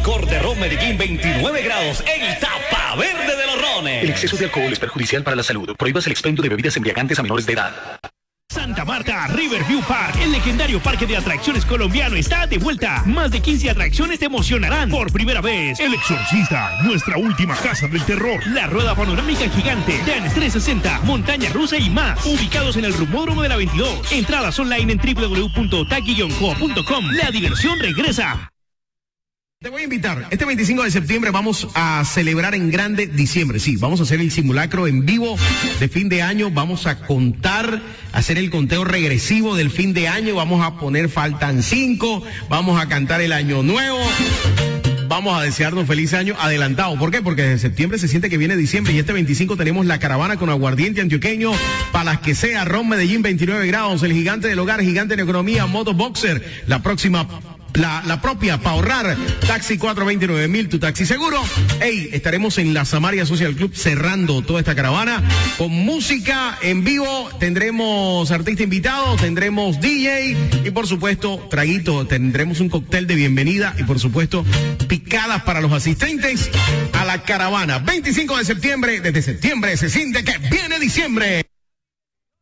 licor de ron Medellín 29 grados, el tapa verde de los rones. El exceso de alcohol es perjudicial para la salud. Prohíbas el expendio de bebidas embriagantes a menores de edad. Santa Marta Riverview Park, el legendario parque de atracciones colombiano, está de vuelta. Más de 15 atracciones te emocionarán. Por primera vez, El Exorcista, nuestra última casa del terror, la rueda panorámica gigante, Dance 360, montaña rusa y más. Ubicados en el Rumódromo de la 22. Entradas online en www.taqui-co.com. La diversión regresa. Te voy a invitar, este 25 de septiembre vamos a celebrar en grande diciembre, sí, vamos a hacer el simulacro en vivo de fin de año, vamos a contar, hacer el conteo regresivo del fin de año, vamos a poner faltan 5, vamos a cantar el año nuevo, vamos a desearnos feliz año adelantado. ¿Por qué? Porque desde septiembre se siente que viene diciembre y este 25 tenemos la caravana con aguardiente antioqueño, para las que sea, ron Medellín 29 grados, el gigante del hogar, gigante en economía, Moto Boxer, la propia para ahorrar, taxi 429.000, tu taxi seguro. Estaremos en la Samaria Social Club cerrando toda esta caravana con música en vivo, tendremos artista invitado, tendremos DJ y por supuesto traguito, tendremos un cóctel de bienvenida y por supuesto picadas para los asistentes a la caravana. 25 de septiembre, desde septiembre se siente que viene diciembre.